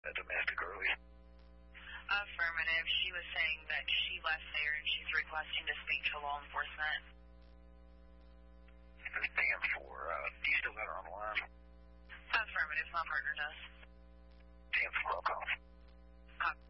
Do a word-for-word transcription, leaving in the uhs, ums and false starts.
a domestic earlier? Affirmative. She was saying that she left there and she's requesting to speak to law enforcement. Stand for, uh, do you still got her on the line? Affirmative. My partner does. Stand for, I'll call. Uh,